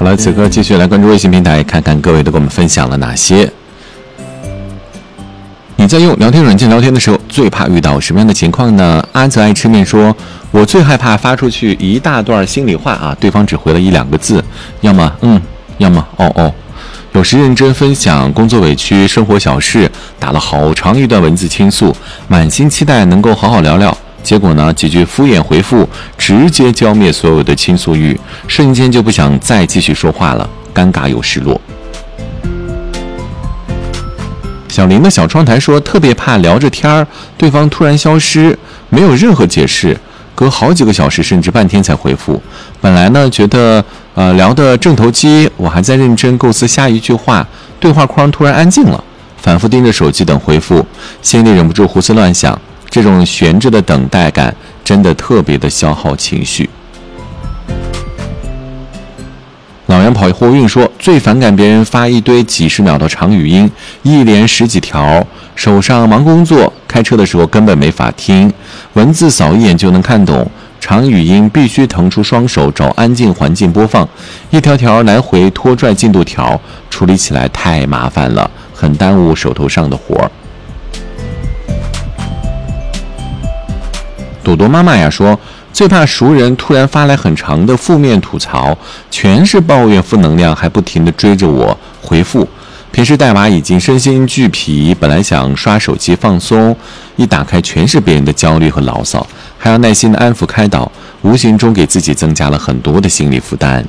好了，此刻继续来关注微信平台，看看各位都给我们分享了哪些。你在用聊天软件聊天的时候，最怕遇到什么样的情况呢？阿泽爱吃面说，我最害怕发出去一大段心里话啊，对方只回了1-2个字，要么要么哦。有时认真分享工作委屈、生活小事，打了好长一段文字倾诉，满心期待能够好好聊聊，结果呢，几句敷衍回复，直接浇灭所有的倾诉欲，瞬间就不想再继续说话了，尴尬又失落。小林的小窗台说，特别怕聊着天儿，对方突然消失，没有任何解释，隔好几个小时甚至半天才回复。本来呢觉得聊得正投机，我还在认真构思下一句话，对话框突然安静了，反复盯着手机等回复，心里忍不住胡思乱想，这种悬着的等待感真的特别的消耗情绪。老杨跑货运说，最反感别人发一堆几十秒的长语音，一连10几条，手上忙工作，开车的时候根本没法听，文字扫一眼就能看懂，长语音必须腾出双手找安静环境播放，一条条来回拖拽进度条，处理起来太麻烦了，很耽误手头上的活儿。朵朵妈妈呀说，最怕熟人突然发来很长的负面吐槽，全是抱怨负能量，还不停地追着我回复。平时带娃已经身心俱疲，本来想刷手机放松，一打开全是别人的焦虑和牢骚，还要耐心的安抚开导，无形中给自己增加了很多的心理负担。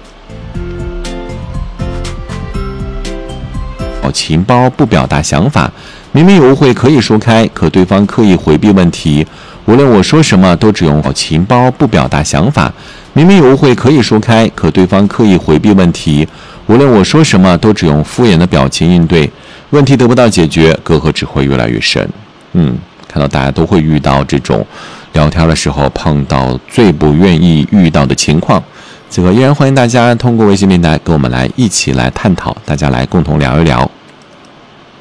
情包不表达想法，明明有误会可以说开，可对方刻意回避问题，无论我说什么都只用情包不表达想法，明明有误会可以说开，可对方刻意回避问题，无论我说什么都只用敷衍的表情应对，问题得不到解决，隔阂只会越来越深。看到大家都会遇到这种聊天的时候碰到最不愿意遇到的情况，这个依然欢迎大家通过微信平台跟我们来一起来探讨，大家来共同聊一聊。